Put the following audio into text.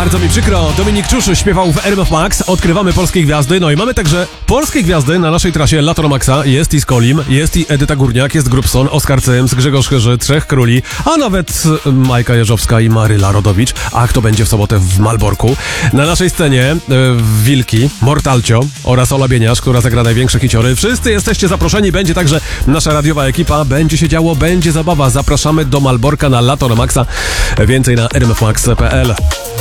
Bardzo mi przykro, Dominik Czusz śpiewał w RMF Max, odkrywamy polskie gwiazdy, no i mamy także polskie gwiazdy na naszej trasie Lato Maxa. Jest i Skolim, jest i Edyta Górniak, jest Grubson, Oskar Cyms, Grzegorz Chyży, Trzech Króli, a nawet Majka Jeżowska i Maryla Rodowicz. A kto będzie w sobotę w Malborku? Na naszej scenie Wilki, Mortalcio oraz Ola Bieniasz, która zagra największe hiciory. Wszyscy jesteście zaproszeni, będzie także nasza radiowa ekipa, będzie się działo, będzie zabawa. Zapraszamy do Malborka na Lato Maxa. Więcej na rmfmax.pl.